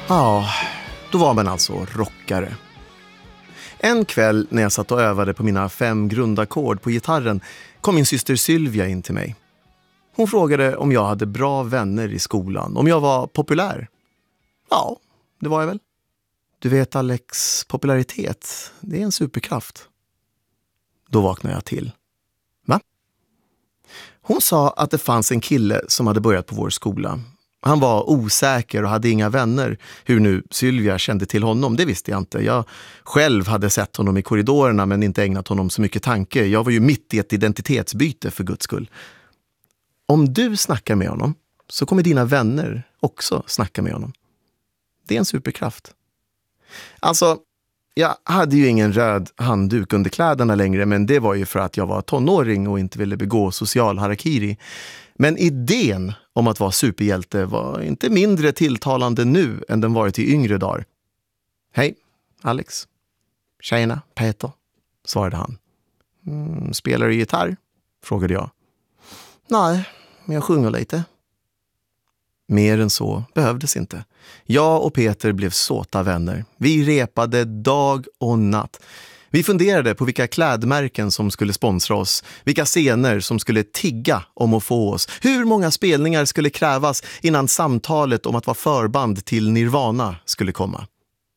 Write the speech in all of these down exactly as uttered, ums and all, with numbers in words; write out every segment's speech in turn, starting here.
Ja, då var man alltså rockare. En kväll när jag satt och övade på mina fem grundackord på gitarren kom min syster Sylvia in till mig. Hon frågade om jag hade bra vänner i skolan, om jag var populär. Ja, det var jag väl. Du vet Alex, popularitet, det är en superkraft. Då vaknade jag till. Va? Hon sa att det fanns en kille som hade börjat på vår skola. Han var osäker och hade inga vänner. Hur nu Sylvia kände till honom, det visste jag inte. Jag själv hade sett honom i korridorerna men inte ägnat honom så mycket tanke. Jag var ju mitt i ett identitetsbyte för Guds skull. Om du snackar med honom så kommer dina vänner också snacka med honom. Det är en superkraft. Alltså, jag hade ju ingen röd handduk under kläderna längre, men det var ju för att jag var tonåring och inte ville begå social harakiri. Men idén om att vara superhjälte var inte mindre tilltalande nu än den varit i yngre dagar. Hej, Alex. Tjena, Peter, svarade han. Mm, spelar du gitarr? Frågade jag. Nej, men jag sjunger lite. Mer än så behövdes inte. Jag och Peter blev såta vänner. Vi repade dag och natt. Vi funderade på vilka klädmärken som skulle sponsra oss, vilka scener som skulle tigga om att få oss, hur många spelningar skulle krävas innan samtalet om att vara förband till Nirvana skulle komma.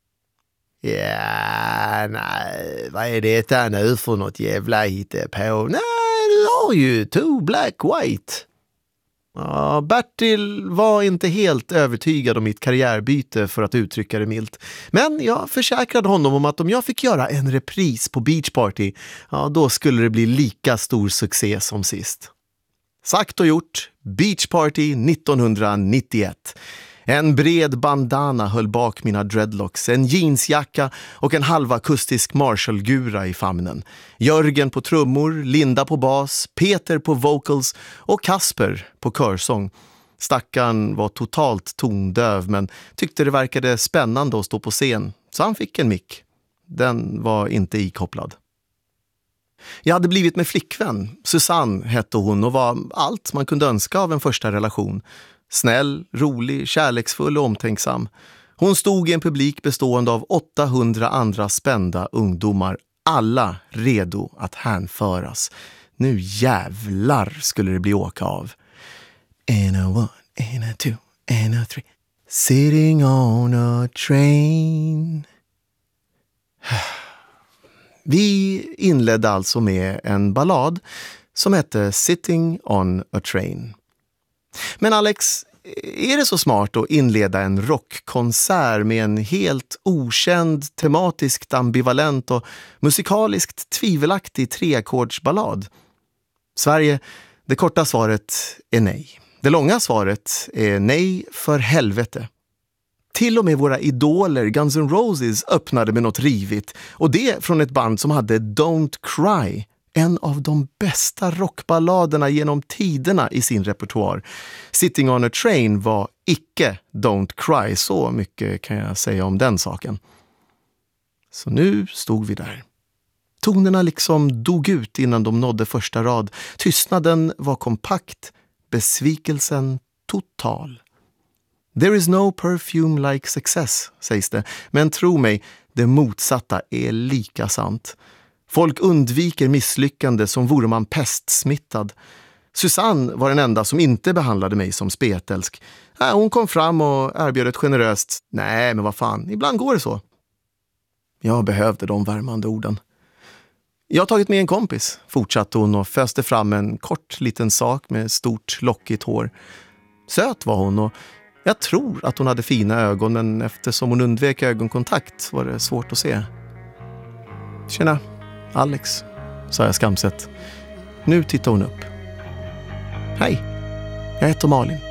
Ja, nej, vad är det nu för något jävla hittepå? Nej, du har ju Two Black White. Ja, Bertil var inte helt övertygad om mitt karriärbyte för att uttrycka det milt. Men jag försäkrade honom om att om jag fick göra en repris på Beach Party, ja, då skulle det bli lika stor succé som sist. Sagt och gjort, Beach Party nittonhundranittioett. En bred bandana höll bak mina dreadlocks, en jeansjacka och en halvakustisk Marshall-gura i famnen. Jörgen på trummor, Linda på bas, Peter på vocals och Kasper på körsång. Stackarn var totalt tondöv men tyckte det verkade spännande att stå på scen, så han fick en mick. Den var inte ikopplad. Jag hade blivit med flickvän. Susanne hette hon och var allt man kunde önska av en första relation. Snäll, rolig, kärleksfull och omtänksam. Hon stod i en publik bestående av åttahundra andra spända ungdomar. Alla redo att hänföras. Nu jävlar skulle det bli åka av. And a one, and a two, and a three. Sitting on a train. Vi inledde alltså med en ballad som hette Sitting on a Train. Men Alex, är det så smart att inleda en rockkonsert med en helt okänd, tematiskt ambivalent och musikaliskt tvivelaktig treackordsballad? Sverige, det korta svaret är nej. Det långa svaret är nej för helvete. Till och med våra idoler Guns N' Roses öppnade med något rivigt, och det från ett band som hade Don't Cry, en av de bästa rockballaderna genom tiderna i sin repertoar. Sitting on a Train var icke Don't Cry, så mycket kan jag säga om den saken. Så nu stod vi där. Tonerna liksom dog ut innan de nådde första rad. Tystnaden var kompakt, besvikelsen total. There is no perfume like success, sägs det. Men tro mig, det motsatta är lika sant. Folk undviker misslyckande som vore man pestsmittad. Susanne var den enda som inte behandlade mig som spetälsk. Äh, hon kom fram och erbjöd ett generöst nej, men vad fan, ibland går det så. Jag behövde de värmande orden. Jag har tagit med en kompis, fortsatte hon och föste fram en kort liten sak med stort lockigt hår. Söt var hon och jag tror att hon hade fina ögon, men eftersom hon undvek ögonkontakt var det svårt att se. Tjena, Alex, sa jag skamset. Nu tittar hon upp. Hej, jag heter Malin.